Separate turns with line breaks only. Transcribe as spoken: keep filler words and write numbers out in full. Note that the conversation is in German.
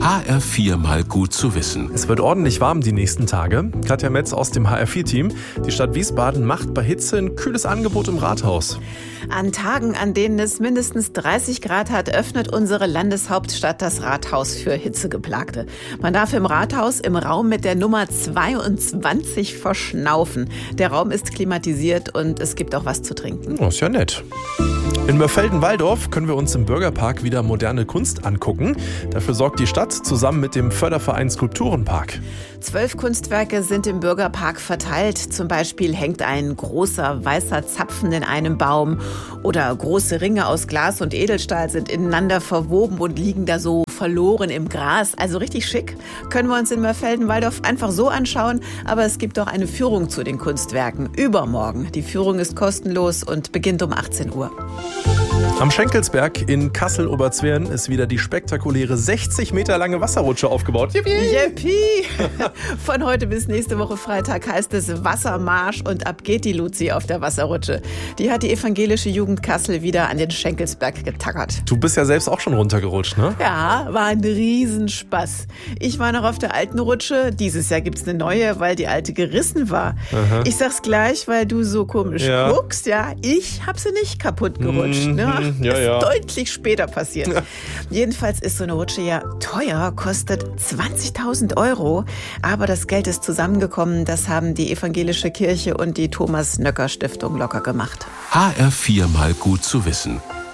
H R vier mal gut zu wissen.
Es wird ordentlich warm die nächsten Tage. Katja Metz aus dem H R vier Team. Die Stadt Wiesbaden macht bei Hitze ein kühles Angebot im Rathaus.
An Tagen, an denen es mindestens dreißig Grad hat, öffnet unsere Landeshauptstadt das Rathaus für Hitzegeplagte. Man darf im Rathaus im Raum mit der Nummer zweiundzwanzig verschnaufen. Der Raum ist klimatisiert und es gibt auch was zu trinken.
Oh, ist ja nett. In Mörfelden-Walldorf können wir uns im Bürgerpark wieder moderne Kunst angucken. Dafür sorgt die Stadt zusammen mit dem Förderverein Skulpturenpark.
Zwölf Kunstwerke sind im Bürgerpark verteilt. Zum Beispiel hängt ein großer weißer Zapfen in einem Baum oder große Ringe aus Glas und Edelstahl sind ineinander verwoben und liegen da so verloren im Gras. Also richtig schick. Können wir uns in Mörfelden-Walldorf einfach so anschauen. Aber es gibt auch eine Führung zu den Kunstwerken übermorgen. Die Führung ist kostenlos und beginnt um achtzehn Uhr.
Am Schenkelsberg in Kassel-Oberzweren ist wieder die spektakuläre sechzig Meter lange Wasserrutsche aufgebaut.
Yippie! Yippie! Von heute bis nächste Woche Freitag heißt es Wassermarsch und ab geht die Luzi auf der Wasserrutsche. Die hat die evangelische Jugend Kassel wieder an den Schenkelsberg getackert.
Du bist ja selbst auch schon runtergerutscht, ne?
Ja, war ein Riesenspaß. Ich war noch auf der alten Rutsche. Dieses Jahr gibt's eine neue, weil die alte gerissen war. Aha. Ich sag's gleich, weil du so komisch ja. guckst. Ja, ich hab sie nicht kaputt gerutscht.
Mhm.
Ne?
Ja,
ist
ja.
deutlich später passiert. Ja. Jedenfalls ist so eine Rutsche ja teuer, kostet zwanzigtausend Euro. Aber das Geld ist zusammengekommen. Das haben die evangelische Kirche und die Thomas-Nöcker-Stiftung locker gemacht.
H R vier mal gut zu wissen.